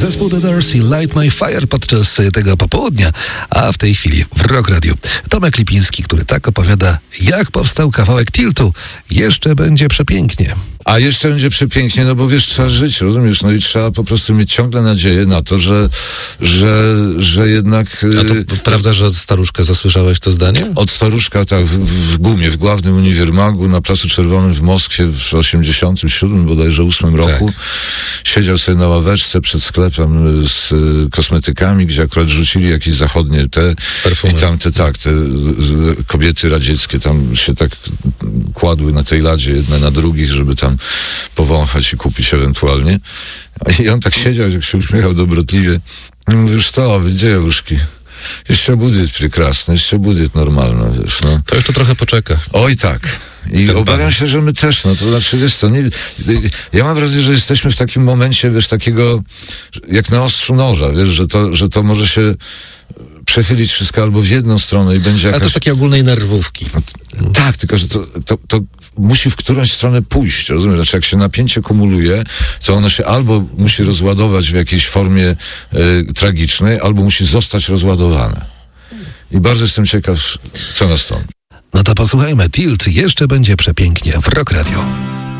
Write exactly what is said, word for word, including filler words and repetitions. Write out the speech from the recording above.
Zespół The Doors i Light My Fire podczas tego popołudnia, a w tej chwili w Rock Radio Tomek Lipiński, który tak opowiada, jak powstał kawałek Tiltu. Jeszcze będzie przepięknie. A jeszcze będzie przepięknie, no bo wiesz, trzeba żyć, rozumiesz? No i trzeba po prostu mieć ciągle nadzieję na to, że, że, że jednak... A to prawda, że od Staruszka zasłyszałeś to zdanie? Od Staruszka, tak, w, w Gumie, w głównym uniwermagu na Placu Czerwonym w Moskwie w osiemdziesiątym siódmym, bodajże ósmym roku. Tak. Siedział sobie na ławeczce przed sklepem z y, kosmetykami, gdzie akurat rzucili jakieś zachodnie te perfumy. I tam te, tak, te y, kobiety radzieckie tam się tak kładły na tej ladzie jedne na drugich, żeby tam powąchać i kupić ewentualnie. I on tak siedział, jak się uśmiechał dobrotliwie. I mówił, już to, gdzie jawuszki? Jeszcze будет прекрасно, jeszcze будет normalne, wiesz, no. To jeszcze trochę poczeka. Oj tak. I Ten obawiam pan. się, że my też, no to znaczy, wiesz co, nie, ja mam wrażenie, że jesteśmy w takim momencie, wiesz, takiego, jak na ostrzu noża, wiesz, że to, że to może się przechylić wszystko albo w jedną stronę i będzie jakaś... Ale to takiej ogólnej nerwówki. No, tak, tylko że to, to, to musi w którąś stronę pójść, rozumiesz? Znaczy, jak się napięcie kumuluje, to ono się albo musi rozładować w jakiejś formie y, tragicznej, albo musi zostać rozładowane. I bardzo jestem ciekaw, co nastąpi. No to posłuchajmy. Tilt, jeszcze będzie przepięknie w Rock Radio.